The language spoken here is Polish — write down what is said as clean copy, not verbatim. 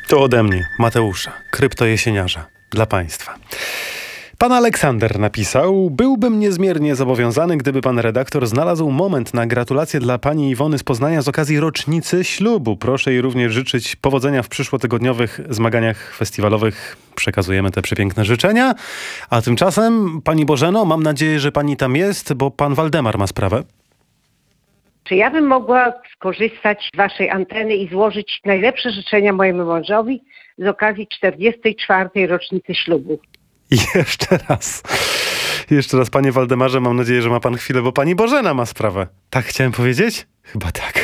To ode mnie, Mateusza, kryptojesieniarza, dla Państwa. Pan Aleksander napisał: byłbym niezmiernie zobowiązany, gdyby pan redaktor znalazł moment na gratulacje dla pani Iwony z Poznania z okazji rocznicy ślubu. Proszę jej również życzyć powodzenia w przyszłotygodniowych zmaganiach festiwalowych. Przekazujemy te przepiękne życzenia. A tymczasem, pani Bożeno, mam nadzieję, że pani tam jest, bo pan Waldemar ma sprawę. Czy ja bym mogła skorzystać z waszej anteny i złożyć najlepsze życzenia mojemu mężowi z okazji 44. rocznicy ślubu? Jeszcze raz, panie Waldemarze, mam nadzieję, że ma pan chwilę, bo pani Bożena ma sprawę. Tak chciałem powiedzieć? Chyba tak.